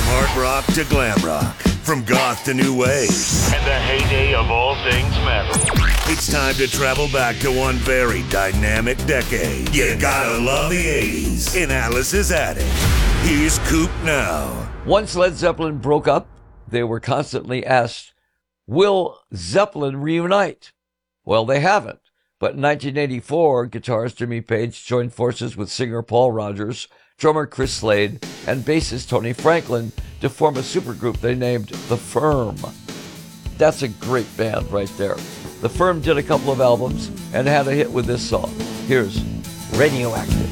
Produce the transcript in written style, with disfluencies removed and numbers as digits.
hard rock to glam rock, from goth to new wave, and the heyday of all things metal. It's time to travel back to one very dynamic decade. You gotta love the 80s in Alice's Attic. Here's Coop now. Once Led Zeppelin broke up, they were constantly asked, will Zeppelin reunite? Well, they haven't. But in 1984, guitarist Jimmy Page joined forces with singer Paul Rodgers, drummer Chris Slade, and bassist Tony Franklin to form a supergroup they named The Firm. That's a great band right there. The Firm did a couple of albums and had a hit with this song. Here's Radioactive.